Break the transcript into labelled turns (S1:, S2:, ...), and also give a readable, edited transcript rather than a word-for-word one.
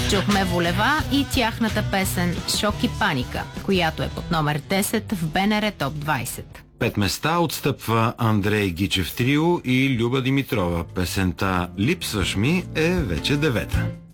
S1: Чухме Волева и тяхната песен «Шок и паника», която е под номер 10 в БНР Топ 20.
S2: 5 места отстъпва Андрей Гичев Трио и Люба Димитрова. Песента «Липсваш ми» е вече 9.